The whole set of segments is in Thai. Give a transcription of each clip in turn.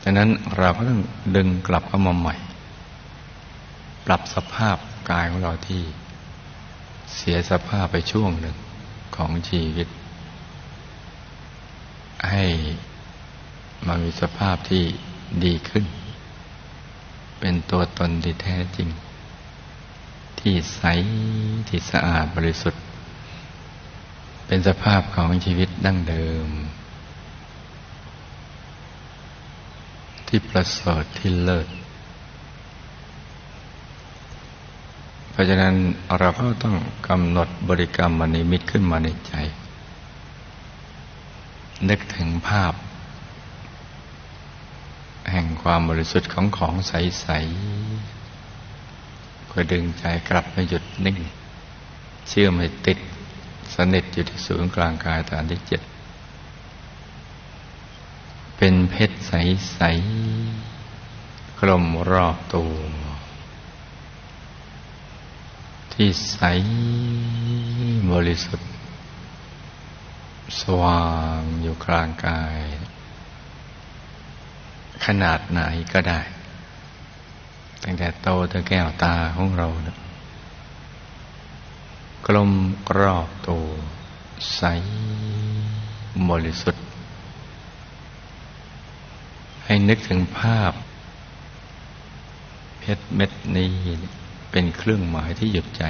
ดังนั้นเราก็ต้องดึงกลับเข้ามาใหม่ปรับสภาพกายของเราที่เสียสภาพไปช่วงหนึ่งของชีวิตให้มามีสภาพที่ดีขึ้นเป็นตัวตนที่แท้จริงที่ใสที่สะอาดบริสุทธิ์เป็นสภาพของชีวิตดั้งเดิมที่ประเสริฐที่เลิศเพราะฉะนั้นเราก็ต้องกำหนดบริกรรมนิมิตขึ้นมาในใจนึกถึงภาพแห่งความบริสุทธิ์ของของใสๆเพื่อดึงใจกลับมาหยุดนิ่งเชื่อมให้ติดสนิทอยู่ที่ศูนย์กลางกายฐานที่7เป็นเพชรใสๆกลมรอบตัวที่ใสบริสุทธิ์สว่างอยู่กลางกายขนาดไหนก็ได้ตั้งแต่โตถึงแก้วตาของเรานะกลมรอบตัวใสบริสุทธิ์ให้นึกถึงภาพเพชรเม็ดนี้เป็นเครื่องหมายที่หยุดใจ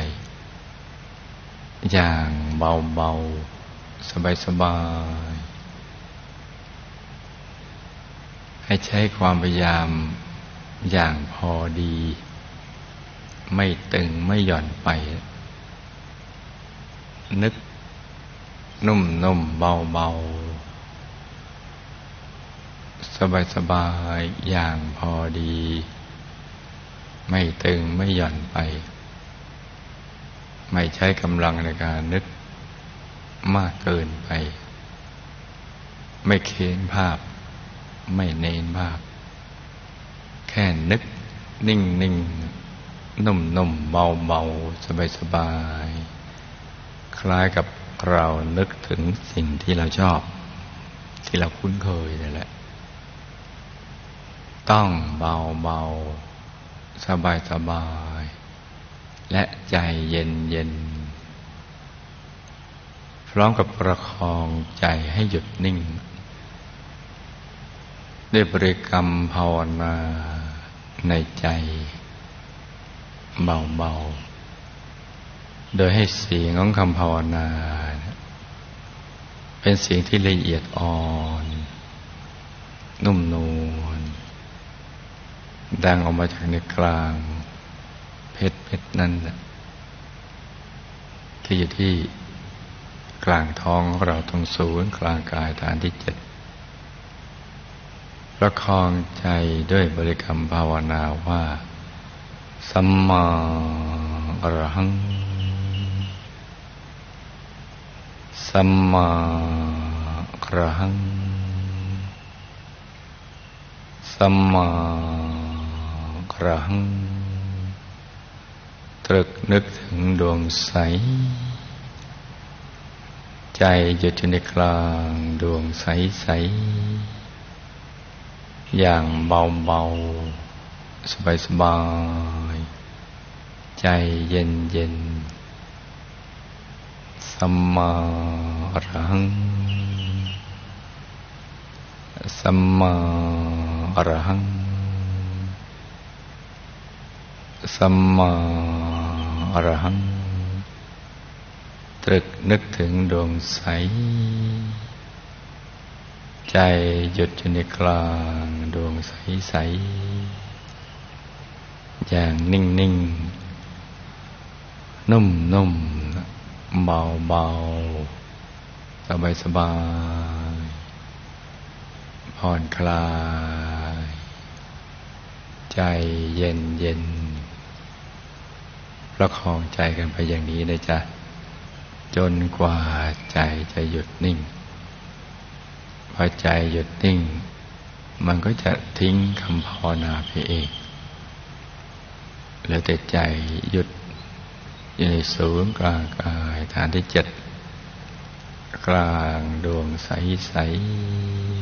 อย่างเบาๆสบายๆให้ใช้ความพยายามอย่างพอดีไม่ตึงไม่หย่อนไปนึกนุ่มๆเบาๆสบายๆอย่างพอดีไม่ตึงไม่หย่อนไปไม่ใช้กำลังในการนึกมากเกินไปไม่เค้นภาพไม่เน้นภาพแค่นึกนิ่งๆนุ่มๆเบาๆสบายๆคล้ายกับเรานึกถึงสิ่งที่เราชอบที่เราคุ้นเคยนั่นแหละต้องเบาๆสบายๆและใจเย็นๆพร้อมกับประคองใจให้หยุดนิ่งด้วยบริกรรมภาวนาในใจเบาๆโดยให้เสียงของคำภาวนาเป็นเสียงที่ละเอียดอ่อนนุ่มนวลดังออกมาจากในกลางเพชรนั่นแหละที่อยู่ที่กลางท้องของเราตรงศูนย์กลางกายฐานที่7ประคองใจด้วยบริกรรมภาวนาว่าสัมมาอรหังสัมมาอรหังสัมมาอรหังตรึกนึกถึงดวงใสใจหยุดอยู่ในกลางดวงใสๆอย่างเบาๆสบายๆใจเย็นๆสัมมาอรหังสัมมาอรหังสัมมาอรหังตรึกนึกถึงดวงใสใจหยุดอยู่ในกลางดวงใสๆอย่างนิ่งๆนุ่มๆเบาๆสบายๆผ่อนคลายใจเย็นประคองใจกันไปอย่างนี้นะจ๊ะจนกว่าใจจะหยุดนิ่งพอใจหยุดนิ่งมันก็จะทิ้งคำภาวนาไปเองแล้วแต่ใจหยุดอยู่ในศูนย์กลางกายฐานที่7กลางดวงใส